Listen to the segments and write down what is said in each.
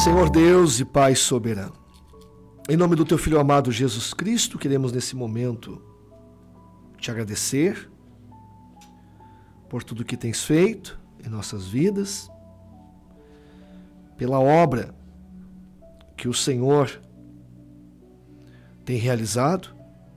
Senhor Deus e Pai soberano, em nome do Teu Filho amado Jesus Cristo, queremos nesse momento te agradecer por tudo que tens feito em nossas vidas, pela obra que o Senhor tem realizado,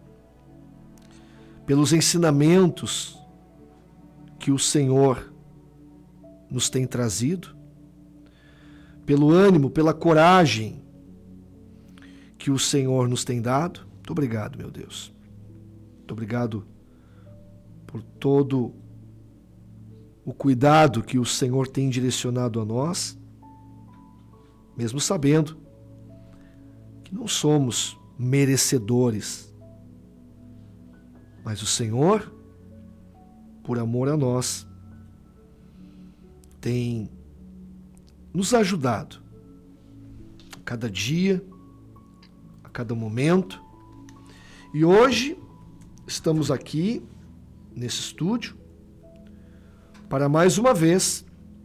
pelos ensinamentos que o Senhor nos tem trazido, pelo ânimo, pela coragem que o Senhor nos tem dado. Muito obrigado, meu Deus. Muito obrigado por todo o cuidado que o Senhor tem direcionado a nós, mesmo sabendo que não somos merecedores, mas o Senhor, por amor a nós, tem nos ajudado a cada dia, a cada momento. E hoje estamos aqui nesse estúdio para mais uma vez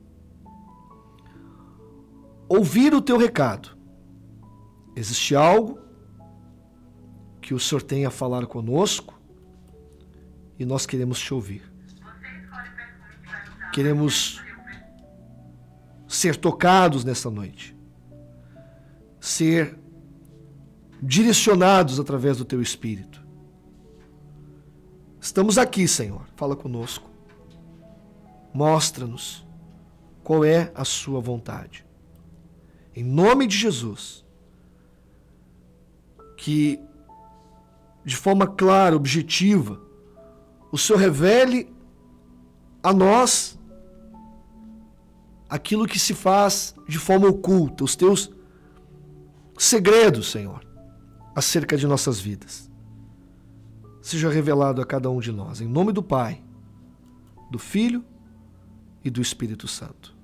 ouvir o teu recado. Existe algo que o Senhor tem a falar conosco e nós queremos te ouvir. Queremos ser tocados nessa noite, ser direcionados através do Teu Espírito. Estamos aqui, Senhor, fala conosco, mostra-nos qual é a sua vontade. Em nome de Jesus, que de forma clara, objetiva, o Senhor revele a nós aquilo que se faz de forma oculta, os teus segredos, Senhor, acerca de nossas vidas. Seja revelado a cada um de nós, em nome do Pai, do Filho e do Espírito Santo.